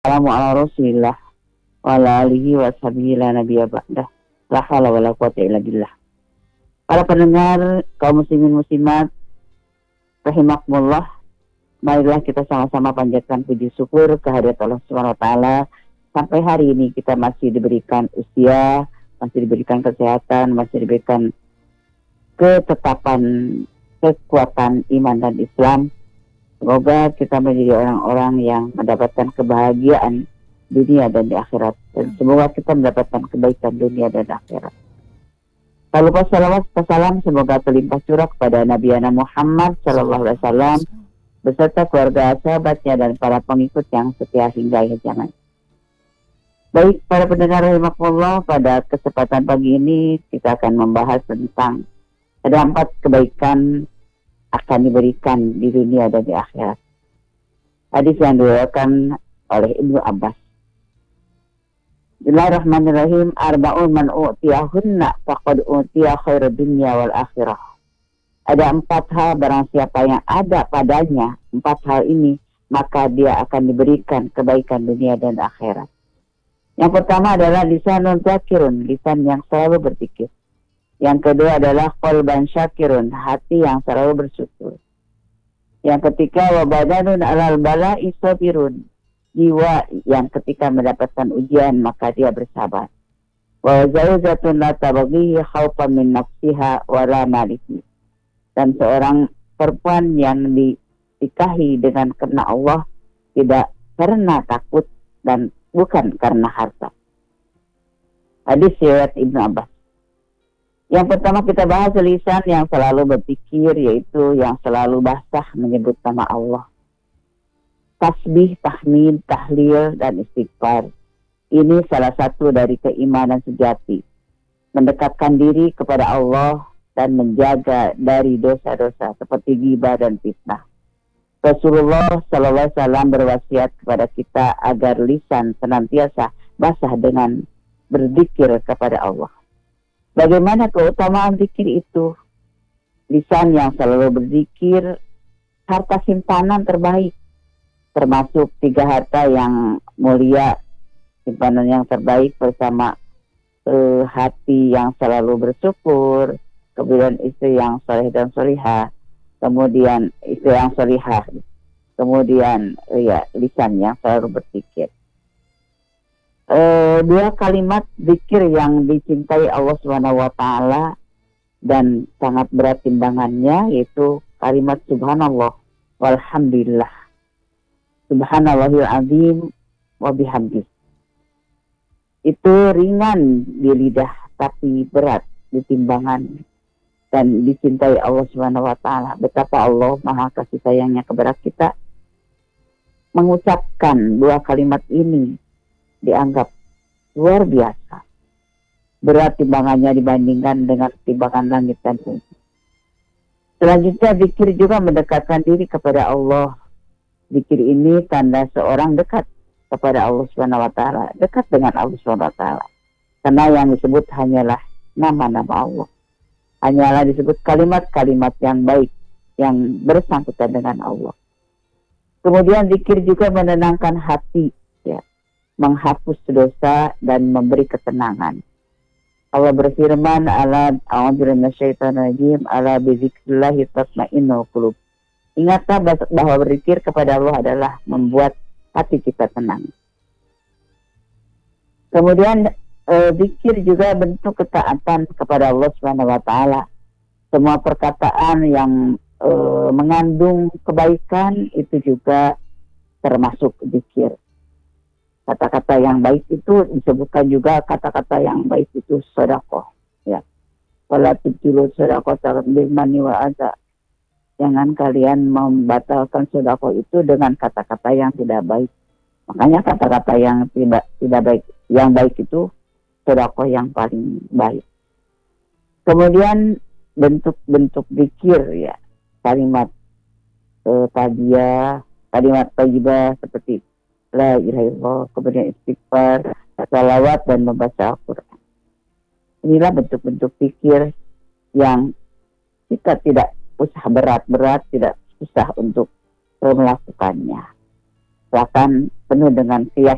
Assalamu ala rasulillah wa ala alihi wa sahbihi la nabiyya ba'dah. La haula wa la quwwata illa billah. Para pendengar kaum muslimin muslimat rahimakumullah, marilah kita sama-sama panjatkan puji syukur kehadirat Allah Subhanahu wa taala. Sampai hari ini kita masih diberikan usia, masih diberikan kesehatan, masih diberikan ketetapan kekuatan iman dan Islam. Semoga kita menjadi orang-orang yang mendapatkan kebahagiaan dunia dan di akhirat. Dan semoga kita mendapatkan kebaikan dunia dan akhirat. Tak lupa salawat salam semoga terlimpah curah kepada Nabi Muhammad SAW beserta keluarga, sahabatnya, dan para pengikut yang setia hingga akhir zaman. Baik, para pendengar rahimakumullah, pada kesempatan pagi ini kita akan membahas tentang ada 4 kebaikan akan diberikan di dunia dan di akhirat. Hadis yang diriwayatkan oleh Ibnu Abbas. Bismillahirrahmanirrahim. Arba'un man u'tiyahunna faqad u'tiya khairu dunya wal akhirah. Ada 4 hal barang siapa yang ada padanya 4 hal ini, maka dia akan diberikan kebaikan dunia dan akhirat. Yang pertama adalah lisanun dzakirun, lisan yang selalu berzikir. Yang kedua adalah qalban syakirun, hati yang selalu bersyukur. Yang ketiga wa badanun alal bala'i sabirun, jiwa yang ketika mendapatkan ujian maka dia bersabar. Wa zawjatun la tabghi khaufan min nafsiha wa la malihi, dan seorang perempuan yang dinikahi dengan karena Allah, tidak karena takut dan bukan karena harta. Hadis riwayat Ibnu Abbas. Yang pertama kita bahas lisan yang selalu berpikir, yaitu yang selalu basah menyebut nama Allah. Tasbih, tahmid, tahlil, dan istighfar. Ini salah satu dari keimanan sejati. Mendekatkan diri kepada Allah dan menjaga dari dosa-dosa seperti ghibah dan fitnah. Rasulullah SAW berwasiat kepada kita agar lisan senantiasa basah dengan berzikir kepada Allah. Bagaimana keutamaan zikir itu? Lisan yang selalu berzikir harta simpanan terbaik, termasuk 3 harta yang mulia. Simpanan yang terbaik bersama hati yang selalu bersyukur, kemudian istri yang soleh dan solihah, kemudian istri yang solihah, kemudian lisan yang selalu berzikir. 2 kalimat zikir yang dicintai Allah Subhanahu wa taala dan sangat berat timbangannya, yaitu kalimat subhanallah walhamdulillah, subhanallahil azim wa bihamdih. Itu ringan di lidah tapi berat di timbangan dan dicintai Allah Subhanahu wa taala. Betapa Allah Maha kasih sayangnya kepada kita, mengucapkan 2 kalimat ini dianggap luar biasa berat timbangannya dibandingkan dengan timbangan langit dan bumi. Selanjutnya zikir juga mendekatkan diri kepada Allah. Zikir ini tanda seorang dekat kepada Allah Subhanahu wa taala, dekat dengan Allah Subhanahu wa taala. Karena yang disebut hanyalah nama-nama Allah. Hanyalah disebut kalimat-kalimat yang baik yang bersangkutan dengan Allah. Kemudian zikir juga menenangkan hati, menghapus dosa dan memberi ketenangan. Allah berfirman, ala a'udzubillahi minasyaitonir rajim, ala bizikrillah tatma'innul qulub. Ingatlah bahwa berzikir kepada Allah adalah membuat hati kita tenang. Kemudian zikir juga bentuk ketaatan kepada Allah Subhanahu wa taala. Semua perkataan yang mengandung kebaikan itu juga termasuk zikir. Kata-kata yang baik itu disebutkan juga, kata-kata yang baik itu sedekah, ya. Wala tubtilu shadaqata bil manni wal adza. Jangan kalian membatalkan sedekah itu dengan kata-kata yang tidak baik. Makanya kata-kata yang tidak baik, yang baik itu sedekah yang paling baik. Kemudian bentuk-bentuk zikir, ya. Kalimat tadiyah, kalimat thayyibah seperti la ilaha illallah, kemudian istighfar, salawat, dan membaca Al-Quran. Inilah bentuk-bentuk zikir yang kita tidak usah berat-berat, tidak susah untuk melakukannya. Bahkan penuh dengan keyakinan